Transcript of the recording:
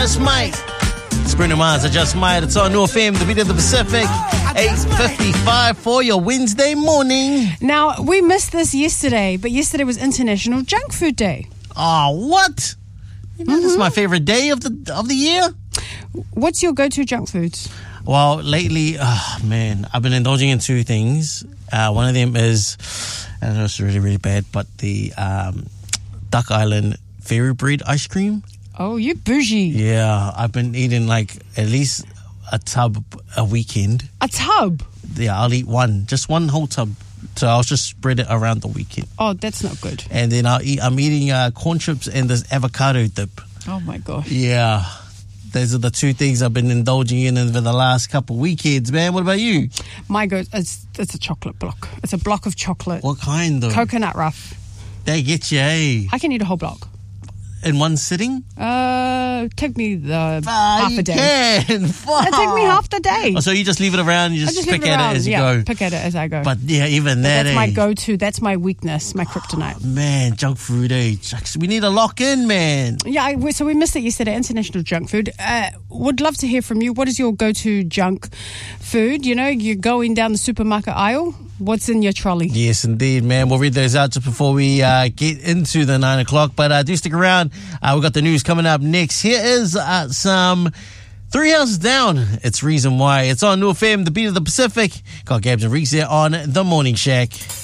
Just might. It's Bruno Mars, I Just Might. It's on New FM, the beat of the Pacific. 8:55 for your Wednesday morning. Now, we missed this yesterday, but yesterday was International Junk Food Day. Oh, what? You know, this is my favorite day of the year. What's your go-to junk foods? Well, lately, I've been indulging in two things. One of them is, I know it's really, really bad, but the Duck Island Fairy Bread ice cream. Oh, you bougie. Yeah, I've been eating like at least a tub a weekend. A tub? Yeah, I'll eat just one whole tub. So I'll just spread it around the weekend. Oh, that's not good. And then I'm eating corn chips and this avocado dip. Oh my gosh. Yeah. Those are the two things I've been indulging in over the last couple of weekends, man. What about you? My it's a chocolate block. It's a block of chocolate. What kind, though? Coconut Rough. They get you, eh? I can eat a whole block. In one sitting? Take me half a day. Can. It take me half the day. Oh, so you just leave it around, you just pick at it as you go. Pick at it as I go. But yeah, even that, that's my go-to. That's my weakness, my kryptonite. Man, junk food, eh? We need to lock in, man. Yeah, so we missed it yesterday, International Junk Food. Would love to hear from you. What is your go-to junk food? You know, you're going down the supermarket aisle. What's in your trolley? Yes, indeed, man. We'll read those out just before we get into the 9 o'clock. But do stick around. We've got the news coming up next. Here is some Three Houses Down. It's Reason Why. It's on New FM, the beat of the Pacific. Got Gabs and Reese here on The Morning Shack.